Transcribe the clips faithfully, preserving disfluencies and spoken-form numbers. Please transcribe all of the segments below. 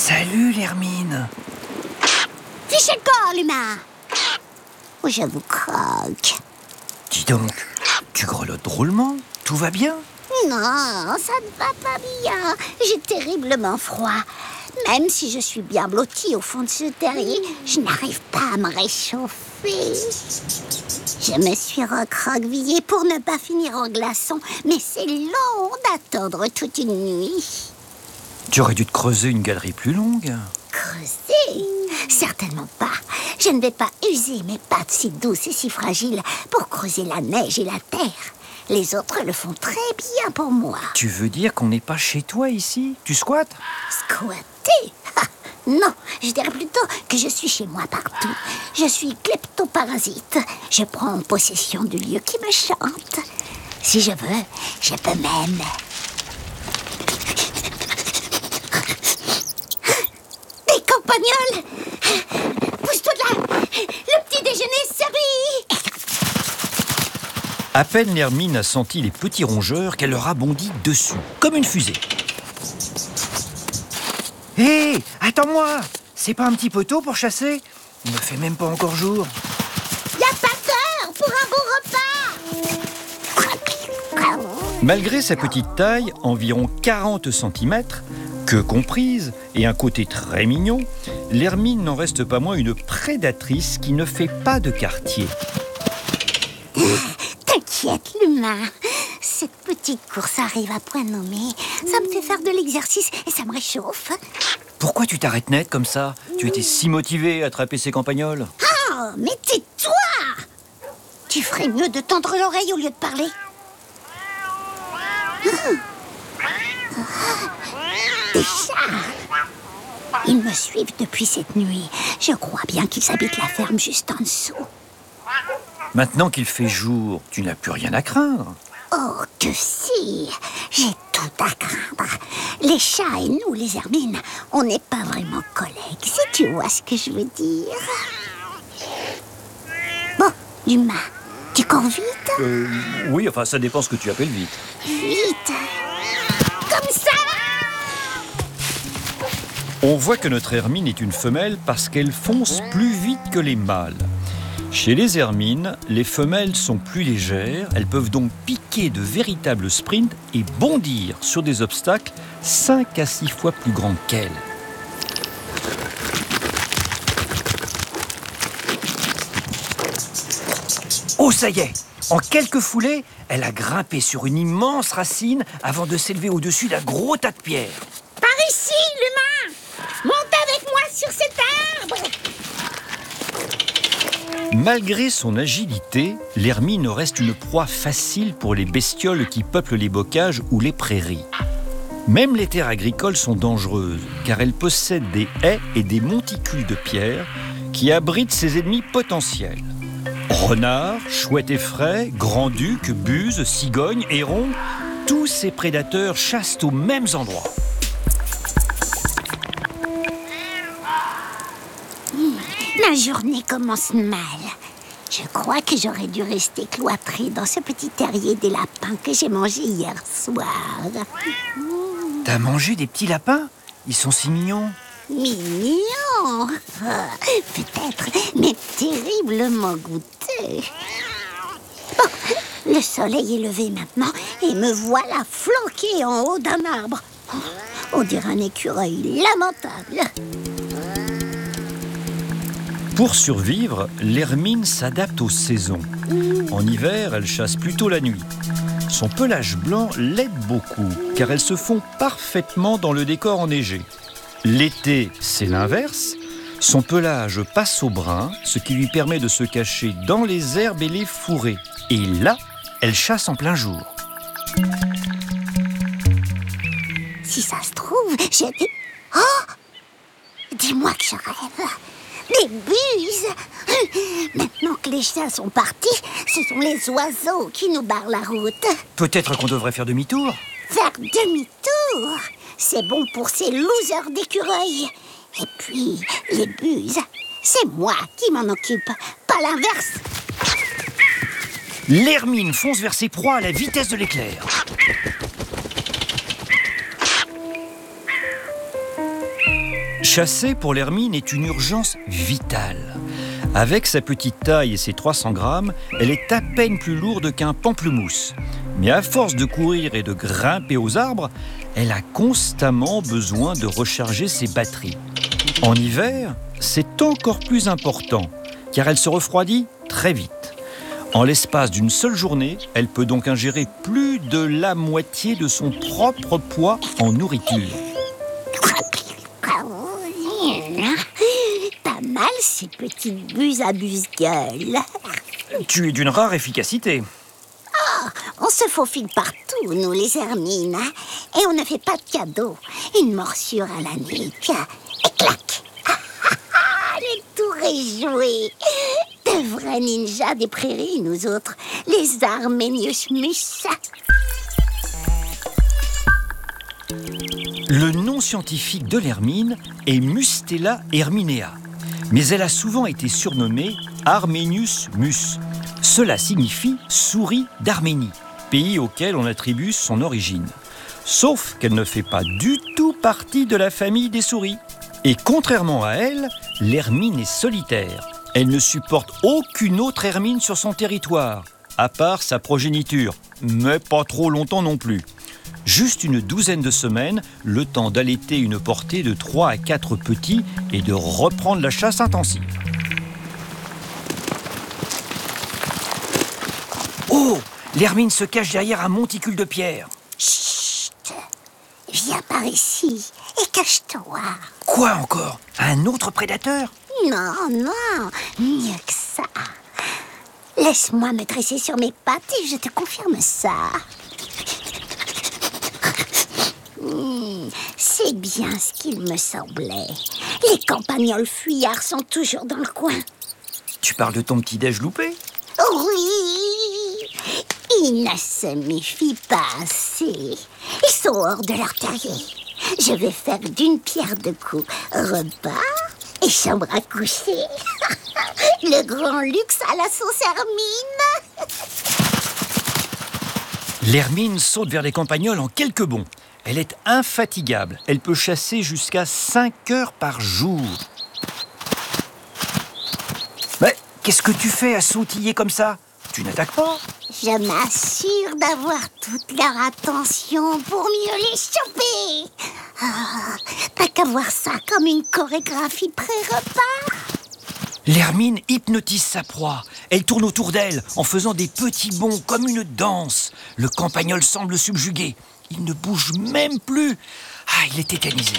Salut, l'Hermine. Fichez le corps, l'humain. Oh, je vous croque. Dis donc, tu grelottes drôlement. Tout va bien? Non, ça ne va pas bien. J'ai terriblement froid. Même si je suis bien blottie au fond de ce terrier, je n'arrive pas à me réchauffer. Je me suis recroquevillée pour ne pas finir en glaçon, mais c'est long d'attendre toute une nuit. Tu aurais dû te creuser une galerie plus longue. Creuser? Certainement pas. Je ne vais pas user mes pattes si douces et si fragiles pour creuser la neige et la terre. Les autres le font très bien pour moi. Tu veux dire qu'on n'est pas chez toi ici? Tu squattes? Squatter? Ah, non, je dirais plutôt que je suis chez moi partout. Je suis kleptoparasite. Je prends possession du lieu qui me chante. Si je veux, je peux même... Des campagnols! Pousse-toi de là! Le petit déjeuner est servi! À peine l'Hermine a senti les petits rongeurs qu'elle leur a bondi dessus, comme une fusée. Hé, hey, attends-moi! C'est pas un petit peu tôt pour chasser? Il ne fait même pas encore jour. Y'a pas d'heure pour un beau repas! Malgré sa petite taille, environ quarante centimètres, queue comprise et un côté très mignon, l'Hermine n'en reste pas moins une prédatrice qui ne fait pas de quartier. T'inquiète, l'humain. Cette petite course arrive à point nommé. Ça me fait faire de l'exercice et ça me réchauffe. Pourquoi tu t'arrêtes net comme ça? Tu étais si motivée à attraper ces campagnols. Oh, mais tais-toi! Tu ferais mieux de tendre l'oreille au lieu de parler. Des chats! Ils me suivent depuis cette nuit. Je crois bien qu'ils habitent la ferme juste en dessous. Maintenant qu'il fait jour, tu n'as plus rien à craindre. Oh, que si! J'ai tout à craindre. Les chats et nous, les hermines, on n'est pas vraiment collègues, si tu vois ce que je veux dire. Bon, l'humain, tu cours vite? Euh, oui, enfin, ça dépend ce que tu appelles vite. Vite! Comme ça! On voit que notre hermine est une femelle parce qu'elle fonce plus vite que les mâles. Chez les hermines, les femelles sont plus légères, elles peuvent donc piquer de véritables sprints et bondir sur des obstacles cinq à six fois plus grands qu'elles. Oh, ça y est! En quelques foulées, elle a grimpé sur une immense racine avant de s'élever au-dessus d'un gros tas de pierres. Par ici, l'humain! Monte avec moi sur cet arbre! Malgré son agilité, l'hermine reste une proie facile pour les bestioles qui peuplent les bocages ou les prairies. Même les terres agricoles sont dangereuses, car elles possèdent des haies et des monticules de pierre qui abritent ses ennemis potentiels. Renards, chouettes effraies, grands-ducs, buses, cigognes, hérons, tous ces prédateurs chassent aux mêmes endroits. Ma journée commence mal. Je crois que j'aurais dû rester cloîtrée dans ce petit terrier des lapins que j'ai mangé hier soir. T'as mangé des petits lapins? Ils sont si mignons. Mignon! Peut-être, mais terriblement goûteux. Bon, le soleil est levé maintenant et me voilà flanquée en haut d'un arbre. On dirait un écureuil lamentable. Pour survivre, l'hermine s'adapte aux saisons. En hiver, elle chasse plutôt la nuit. Son pelage blanc l'aide beaucoup, car elle se fond parfaitement dans le décor enneigé. L'été, c'est l'inverse. Son pelage passe au brun, ce qui lui permet de se cacher dans les herbes et les fourrés. Et là, elle chasse en plein jour. Si ça se trouve, j'ai des... Oh! Dis-moi que je rêve. Des buses! Maintenant que les chats sont partis, ce sont les oiseaux qui nous barrent la route. Peut-être qu'on devrait faire demi-tour? Faire demi-tour? C'est bon pour ces losers d'écureuils. Et puis, les buses, c'est moi qui m'en occupe, pas l'inverse. L'hermine fonce vers ses proies à la vitesse de l'éclair. Chasser pour l'hermine est une urgence vitale. Avec sa petite taille et ses trois cents grammes, elle est à peine plus lourde qu'un pamplemousse. Mais à force de courir et de grimper aux arbres, elle a constamment besoin de recharger ses batteries. En hiver, c'est encore plus important, car elle se refroidit très vite. En l'espace d'une seule journée, elle peut donc ingérer plus de la moitié de son propre poids en nourriture. Pas mal ces petites buses à buse-gueule. Tu es d'une rare efficacité. On se faufile partout, nous les hermines, hein, et on ne fait pas de cadeaux. Une morsure à la nuque, et clac. Le tour est joué. De vrais ninjas des prairies, nous autres, les Armenius-mus. Le nom scientifique de l'hermine est Mustela herminea, mais elle a souvent été surnommée Armenius mus. Cela signifie souris d'Arménie, pays auquel on attribue son origine. Sauf qu'elle ne fait pas du tout partie de la famille des souris. Et contrairement à elle, l'hermine est solitaire. Elle ne supporte aucune autre hermine sur son territoire, à part sa progéniture, mais pas trop longtemps non plus. Juste une douzaine de semaines, le temps d'allaiter une portée de trois à quatre petits et de reprendre la chasse intensive. Oh! L'hermine se cache derrière un monticule de pierre. Chut! Viens par ici et cache-toi. Quoi encore? Un autre prédateur? Non, non, mieux que ça. Laisse-moi me dresser sur mes pattes et je te confirme ça. Hmm, c'est bien ce qu'il me semblait. Les campagnols fuyards sont toujours dans le coin. Tu parles de ton petit-déj loupé? Oui, ils ne se méfient pas assez. Ils sont hors de leur terrier. Je vais faire d'une pierre deux coups repas et chambre à coucher. Le grand luxe à la sauce hermine. L'hermine saute vers les campagnols en quelques bonds. Elle est infatigable. Elle peut chasser jusqu'à cinq heures par jour. Mais qu'est-ce que tu fais à sautiller comme ça? Tu n'attaques pas? Je m'assure d'avoir toute leur attention pour mieux les choper. Ah, t'as qu'à voir ça comme une chorégraphie pré-repas. L'hermine hypnotise sa proie. Elle tourne autour d'elle en faisant des petits bonds comme une danse. Le campagnol semble subjugué. Il ne bouge même plus. Ah, il est tétanisé.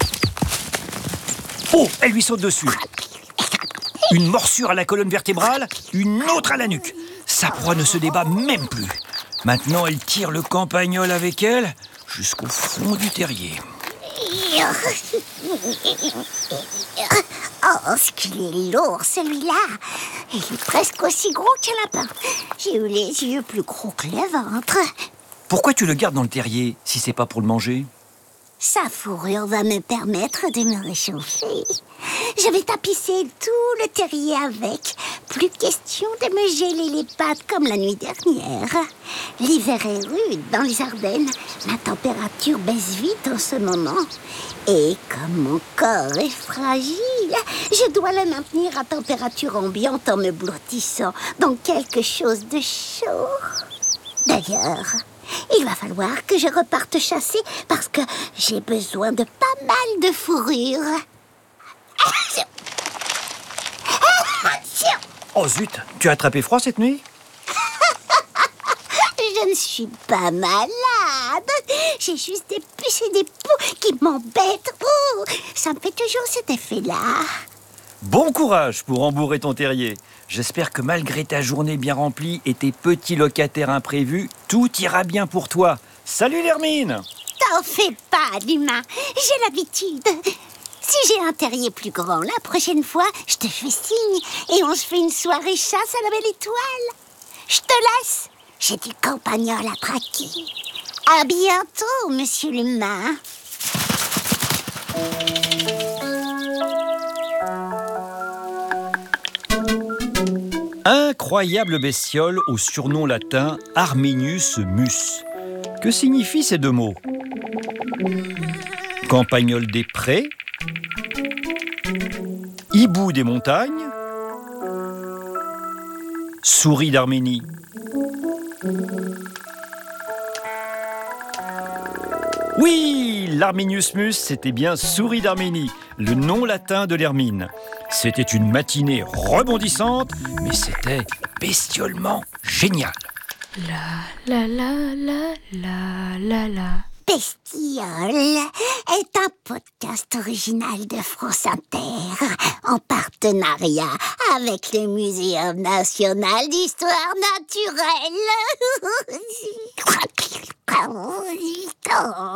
Oh, elle lui saute dessus. Une morsure à la colonne vertébrale, une autre à la nuque. Sa proie ne se débat même plus. Maintenant, elle tire le campagnol avec elle jusqu'au fond du terrier. Oh, ce qu'il est lourd, celui-là. Il est presque aussi gros qu'un lapin. J'ai eu les yeux plus gros que le ventre. Pourquoi tu le gardes dans le terrier si c'est pas pour le manger? Sa fourrure va me permettre de me réchauffer. Je vais tapisser tout le terrier avec. Plus question de me geler les pattes comme la nuit dernière. L'hiver est rude dans les Ardennes. La température baisse vite en ce moment. Et comme mon corps est fragile, je dois le maintenir à température ambiante en me blottissant dans quelque chose de chaud. D'ailleurs, il va falloir que je reparte chasser parce que j'ai besoin de pas mal de fourrure. Oh zut, tu as attrapé froid cette nuit? Je ne suis pas malade. J'ai juste des puces et des poux qui m'embêtent. Oh, ça me fait toujours cet effet-là. Bon courage pour embourrer ton terrier. J'espère que malgré ta journée bien remplie et tes petits locataires imprévus, tout ira bien pour toi. Salut l'hermine! T'en fais pas, l'humain. J'ai l'habitude. Si j'ai un terrier plus grand, la prochaine fois, je te fais signe et on se fait une soirée chasse à la belle étoile. Je te laisse. J'ai du campagnol à traquer. À bientôt, monsieur l'humain. Incroyable bestiole au surnom latin Armenius mus. Que signifient ces deux mots? Campagnol des prés Hibou des montagnes. Souris d'Arménie. Oui, l'Arminius mus, c'était bien souris d'Arménie, le nom latin de l'hermine. C'était une matinée rebondissante, mais c'était bestiolement génial. La la la la la la la. Bestiole est un podcast original de France Inter en partenariat avec le Muséum national d'histoire naturelle.